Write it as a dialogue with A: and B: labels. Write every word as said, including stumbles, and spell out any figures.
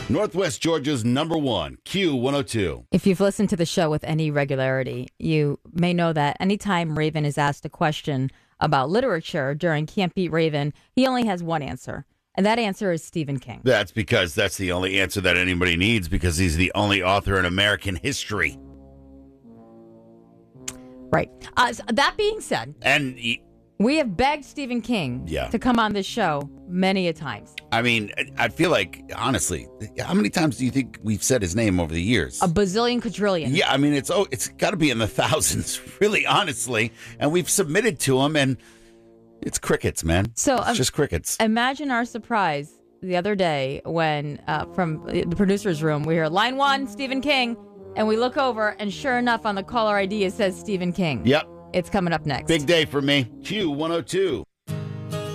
A: Northwest Georgia's number one, Q one oh two.
B: If you've listened to the show with any regularity, you may know that anytime Raven is asked a question about literature during Can't Beat Raven, he only has one answer, and that answer is Stephen King.
A: That's because that's the only answer that anybody needs, because he's the only author in American history.
B: Right. Uh, so that being said,
A: And he,
B: we have begged Stephen King
A: Yeah.
B: to come on this show many a times.
A: I mean, I feel like, honestly, how many times do you think we've said his name over the years?
B: A bazillion quadrillion.
A: Yeah, I mean, it's oh, it's got to be in the thousands, really, honestly. And we've submitted to him, and it's crickets, man.
B: So
A: it's
B: um,
A: just crickets.
B: Imagine our surprise the other day when, uh, from the producer's room, we hear line one, Stephen King, and we look over, and sure enough, on the caller I D, it says Stephen King.
A: Yep.
B: It's coming up next.
A: Big day for me. Q one oh two.